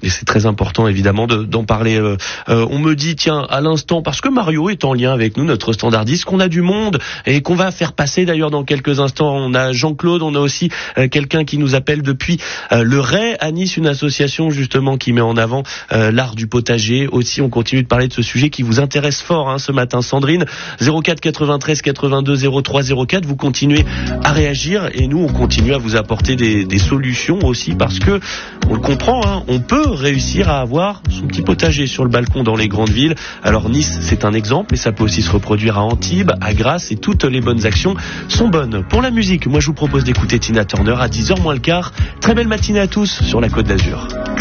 Et c'est très important évidemment d'en parler. On me dit tiens à l'instant, parce que Mario est en lien avec nous, notre standardiste, qu'on a du monde et qu'on va faire passer d'ailleurs dans quelques instants. On a Jean-Claude, on a aussi quelqu'un qui nous appelle depuis le Ray à Nice, une association justement qui met en avant l'art du potager. Aussi on continue de parler de ce sujet qui vous intéresse fort ce matin. Sandrine, 04 93 82 03 04, vous continuez à réagir et nous on continue à vous apporter des solutions aussi, parce que on le comprend, on peut réussir à avoir son petit potager sur le balcon dans les grandes villes. Alors Nice c'est un exemple, mais ça peut aussi se reproduire à Antibes, à Grasse, et toutes les bonnes actions sont bonnes. Pour la musique, moi je vous propose d'écouter Tina Turner à 10h moins le quart. Très belle matinée à tous sur la Côte d'Azur.